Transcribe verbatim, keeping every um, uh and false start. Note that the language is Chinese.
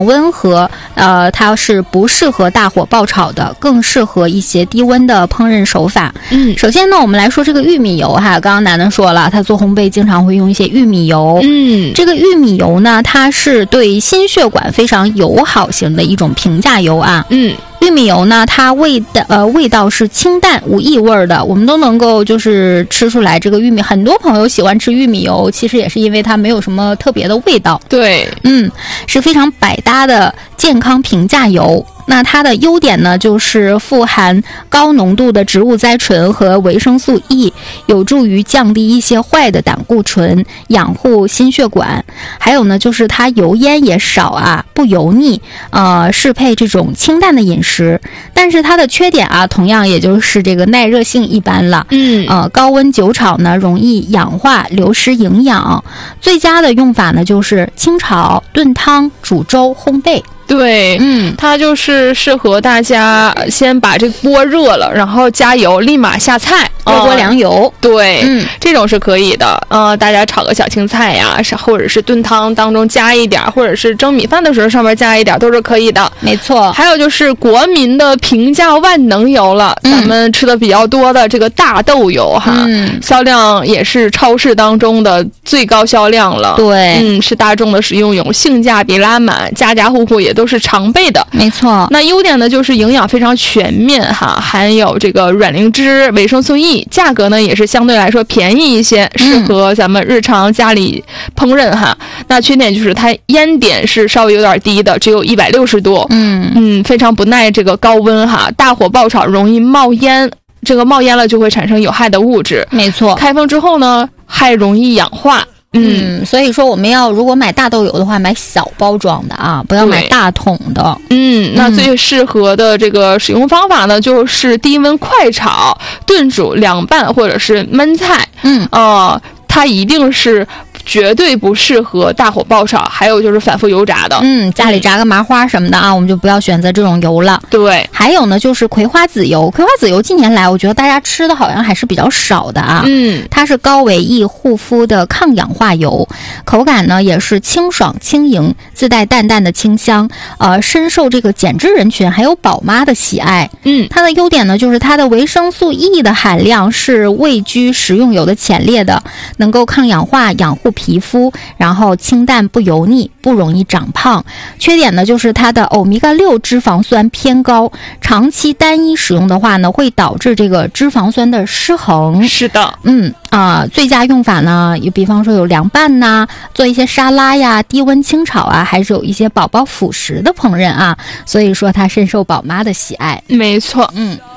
温和，呃，它是不适合大火爆炒的，更适合一些低温的烹饪手法。 嗯， 首先呢，我们来说这个玉米油哈，刚刚楠楠说了，他做烘焙经常会用一些玉米油。 嗯， 这个玉米油呢，它是对心血管非常友好型的一种平价油啊。 嗯。 玉米油呢，它味的呃味道是清淡无异味的，我们都能够就是吃出来这个玉米。很多朋友喜欢吃玉米油，其实也是因为它没有什么特别的味道。 对， 嗯，是非常百搭的健康平价油。那它的优点呢，就是富含高浓度的植物甾醇和维生素 E， 有助于降低一些坏的胆固醇，养护心血管。还有呢，就是它油烟也少啊，不油腻，呃，适配这种清淡的饮食。但是它的缺点啊，同样也就是这个耐热性一般了。 嗯， 呃，高温久炒呢，容易氧化，流失营养。最佳的用法呢，就是清炒、炖汤、煮粥、烘焙。 对， 嗯， 它就是适合大家先把这锅热了，然后加油，立马下菜， 热锅凉油。 呃、对， 嗯， 这种是可以的。呃，大家炒个小青菜呀，是或者是炖汤当中加一点，或者是蒸米饭的时候上面加一点，都是可以的。 没错。 还有就是国民的平价万能油了，嗯、咱们吃的比较多的这个大豆油哈， 嗯， 销量也是超市当中的最高销量了。 对， 嗯，是大众的食用油，性价比拉满，家家户户也都是常备的。 没错。 那优点呢，就是营养非常全面哈，含有这个软磷脂、维生素 E， 价格呢也是相对来说便宜一些，适合咱们日常家里烹饪哈。嗯、那缺点就是它烟点是稍微有点低的，只有一百六十度， 嗯嗯，非常不耐这个高温哈，大火爆炒容易冒烟，这个冒烟了就会产生有害的物质。 没错。 开封之后呢，还容易氧化。 嗯，所以说我们要如果买大豆油的话，买小包装的啊，不要买大桶的。 嗯，那最适合的这个使用方法呢，就是低温快炒、炖煮、凉拌或者是焖菜。 嗯， 呃，它一定是绝对不适合大火爆炒，还有就是反复油炸的。 嗯，家里炸个麻花什么的啊，我们就不要选择这种油了。 对， 还有呢，就是葵花籽油。葵花籽油近年来我觉得大家吃的好像还是比较少的啊。 嗯， 它是高维 E 护肤的抗氧化油，口感呢也是清爽轻盈，自带淡淡的清香，呃，深受这个减脂人群还有宝妈的喜爱。 嗯， 它的优点呢就是它的维生素 E 的含量是位居食用油的前列的，能够抗氧化、养护皮肤，然后清淡不油腻，不容易长胖。缺点呢就是它的欧米伽六脂肪酸偏高，长期单一使用的话呢，会导致这个脂肪酸的失衡。 是的， 嗯啊、呃，最佳用法呢，有比方说有凉拌呐，做一些沙拉呀，低温清炒啊，还是有一些宝宝辅食的烹饪啊，所以说它深受宝妈的喜爱。 没错， 嗯。